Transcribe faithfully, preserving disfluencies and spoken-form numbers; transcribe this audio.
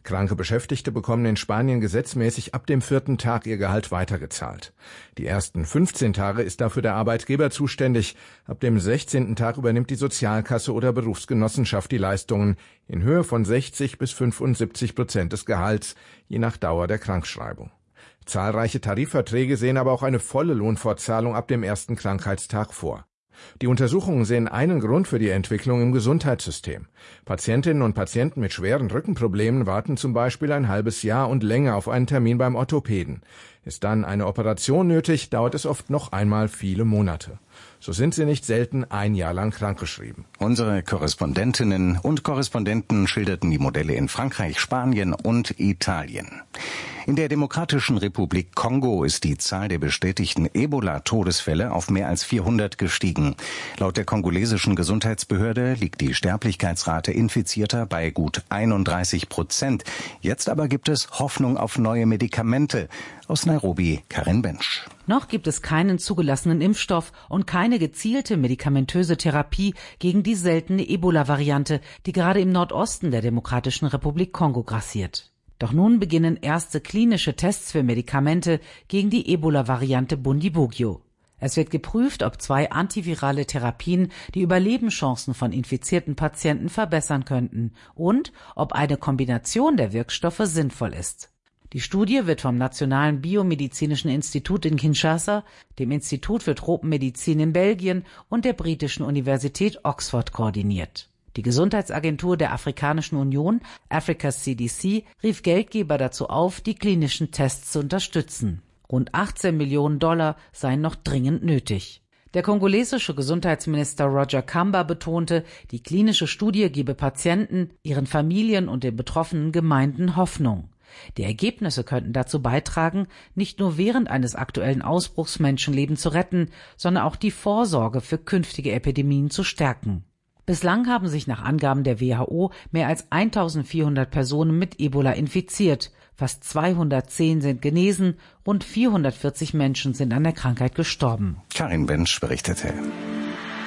Kranke Beschäftigte bekommen in Spanien gesetzmäßig ab dem vierten Tag ihr Gehalt weitergezahlt. Die ersten fünfzehn Tage ist dafür der Arbeitgeber zuständig. Ab dem sechzehnten Tag übernimmt die Sozialkasse oder Berufsgenossenschaft die Leistungen in Höhe von sechzig bis fünfundsiebzig Prozent des Gehalts, je nach Dauer der Krankschreibung. Zahlreiche Tarifverträge sehen aber auch eine volle Lohnfortzahlung ab dem ersten Krankheitstag vor. Die Untersuchungen sehen einen Grund für die Entwicklung im Gesundheitssystem. Patientinnen und Patienten mit schweren Rückenproblemen warten zum Beispiel ein halbes Jahr und länger auf einen Termin beim Orthopäden. Ist dann eine Operation nötig, dauert es oft noch einmal viele Monate. So sind sie nicht selten ein Jahr lang krankgeschrieben. Unsere Korrespondentinnen und Korrespondenten schilderten die Modelle in Frankreich, Spanien und Italien. In der Demokratischen Republik Kongo ist die Zahl der bestätigten Ebola-Todesfälle auf mehr als vierhundert gestiegen. Laut der kongolesischen Gesundheitsbehörde liegt die Sterblichkeitsrate Infizierter bei gut einunddreißig Prozent. Jetzt aber gibt es Hoffnung auf neue Medikamente. Aus Nairobi, Karin Bensch. Noch gibt es keinen zugelassenen Impfstoff und keine gezielte medikamentöse Therapie gegen die seltene Ebola-Variante, die gerade im Nordosten der Demokratischen Republik Kongo grassiert. Doch nun beginnen erste klinische Tests für Medikamente gegen die Ebola-Variante Bundibugyo. Es wird geprüft, ob zwei antivirale Therapien die Überlebenschancen von infizierten Patienten verbessern könnten und ob eine Kombination der Wirkstoffe sinnvoll ist. Die Studie wird vom Nationalen Biomedizinischen Institut in Kinshasa, dem Institut für Tropenmedizin in Belgien und der britischen Universität Oxford koordiniert. Die Gesundheitsagentur der Afrikanischen Union, Africa's C D C, rief Geldgeber dazu auf, die klinischen Tests zu unterstützen. Rund achtzehn Millionen Dollar seien noch dringend nötig. Der kongolesische Gesundheitsminister Roger Kamba betonte, die klinische Studie gebe Patienten, ihren Familien und den betroffenen Gemeinden Hoffnung. Die Ergebnisse könnten dazu beitragen, nicht nur während eines aktuellen Ausbruchs Menschenleben zu retten, sondern auch die Vorsorge für künftige Epidemien zu stärken. Bislang haben sich nach Angaben der W H O mehr als eintausendvierhundert Personen mit Ebola infiziert. Fast zweihundertzehn sind genesen, rund vierhundertvierzig Menschen sind an der Krankheit gestorben. Karin Bensch berichtete.